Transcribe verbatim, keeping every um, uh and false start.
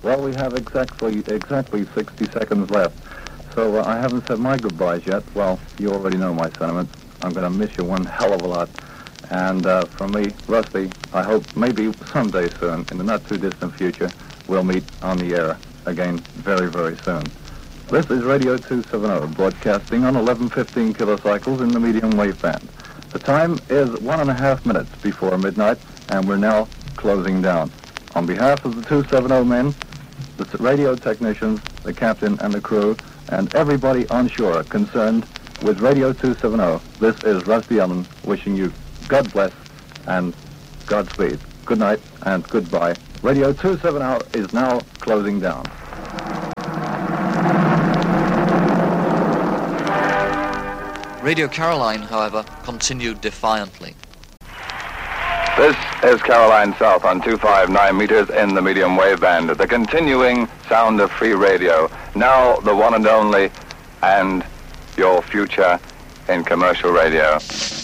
Well, we have exactly exactly sixty seconds left, so uh, I haven't said my goodbyes yet. Well, you already know my sentiments. I'm going to miss you one hell of a lot. And uh, from me, Rusty, I hope maybe someday soon, in the not-too-distant future, we'll meet on the air again very, very soon. This is Radio two seventy, broadcasting on eleven fifteen kilocycles in the medium wave band. The time is one and a half minutes before midnight, and we're now closing down. On behalf of the two seventy men, the radio technicians, the captain and the crew, and everybody on shore concerned with Radio two seventy, this is Rusty Ellen wishing you God bless and Godspeed. Good night and goodbye. Radio two seventy is now closing down. Radio Caroline, however, continued defiantly. This is Caroline South on two fifty-nine meters in the medium wave band, the continuing sound of free radio, now the one and only, and your future in commercial radio.